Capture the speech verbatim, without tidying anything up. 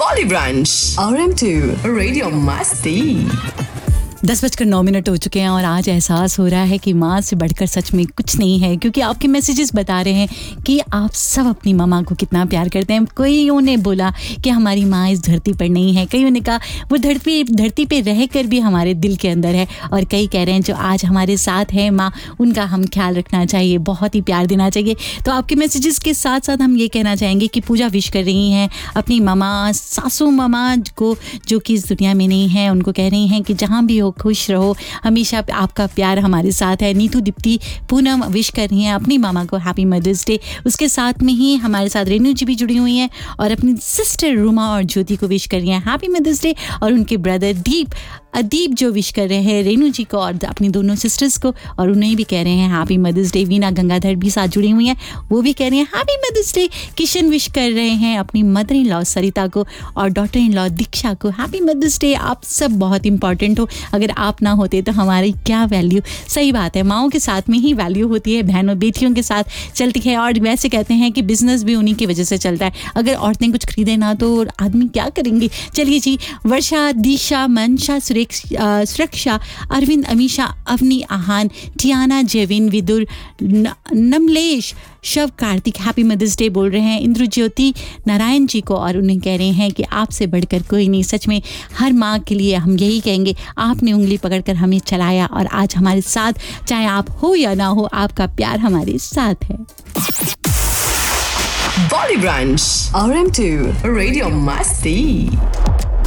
Bolly Brunch R M two Radio Masti। दस बजकर नौ minute हो चुके हैं और आज एहसास हो रहा है कि माँ से बढ़कर सच में कुछ नहीं है, क्योंकि आपके मैसेजेस बता रहे हैं कि आप सब अपनी मम्मा को कितना प्यार करते हैं। कईयों ने बोला कि हमारी माँ इस धरती पर नहीं है, कईयों ने कहा वो धरती धरती पे रह कर भी हमारे दिल के अंदर है, और कई कह रहे हैं जो आज हमारे साथ हैं माँ, उनका हम ख्याल रखना चाहिए, बहुत ही प्यार देना चाहिए। तो आपके मैसेजेस के साथ साथ हम ये कहना चाहेंगे कि पूजा विश कर रही हैं अपनी मम्मा सासू मम्मा को, जो कि इस दुनिया में नहीं है। उनको कह रही हैं कि जहाँ भी हो खुश रहो, हमेशा आपका प्यार हमारे साथ है। नीतू दीप्ति पूनम विश कर रही हैं अपनी मामा को हैप्पी मदर्स डे। उसके साथ में ही हमारे साथ रेनू जी भी जुड़ी हुई हैं और अपनी सिस्टर रूमा और ज्योति को विश कर रही हैं हैप्पी मदर्स डे, और उनके ब्रदर दीप अदीप जो विश कर रहे हैं रेनू जी को और अपनी दोनों सिस्टर्स को, और उन्हें भी कह रहे हैं happy mother's day. Veena Gangadhar भी साथ जुड़ी हुई हैं, वो भी कह रही हैं happy mother's day. Kishan wish कर रहे हैं अपनी मदर इन लॉ सरिता को और डॉटर इन लॉ दीक्षा को हैप्पी मदर्स डे। आप सब बहुत इंपॉर्टेंट हो, अगर आप ना होते तो हमारी क्या वैल्यू। सही बात है, माओं के साथ में ही वैल्यू होती है, बहनों बेटियों के साथ चलती है। और वैसे कहते हैं कि बिजनेस भी उन्हीं की वजह से चलता है, अगर औरतें कुछ खरीदे ना तो आदमी क्या करेंगे। चलिए जी, वर्षा, दिशा, मनशा, सुरक्षा, अरविंद, अमीशा, अवनी, आहान, टियाना, जेविन, विदुर, नमलेश, शव, कार्तिक हैप्पी मदर्स डे बोल रहे हैं इंद्र ज्योति नारायण जी को, और उन्हें कह रहे हैं कि आपसे बढ़कर कोई नहीं। सच में हर माँ के लिए हम यही कहेंगे, आपने उंगली पकड़कर हमें चलाया और आज हमारे साथ, चाहे आप हो या ना हो, आपका प्यार हमारे साथ है। Bolly Brunch R M two Radio Masti।